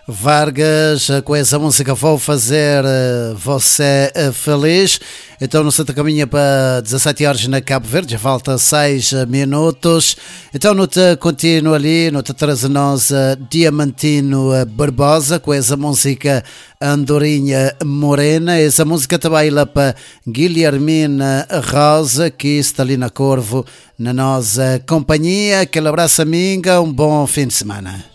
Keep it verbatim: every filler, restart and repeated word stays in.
Vargas, com essa música Vou Fazer Você Feliz. Então no Santa Caminha para dezassete horas na Cabo Verde, já falta seis minutos. Então no te continuo ali, no te traz a nós Diamantino Barbosa, com essa música Andorinha Morena. Essa música também lá para Guilhermina Rosa, que está ali na Corvo, na nossa companhia. Aquele abraço amiga, um bom fim de semana.